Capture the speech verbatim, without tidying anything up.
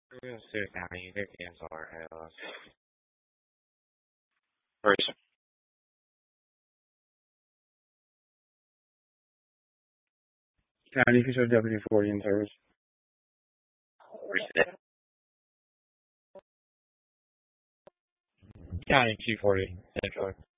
是打一个电脑，还有first County Official Deputy forty in service. first County two forty, Central.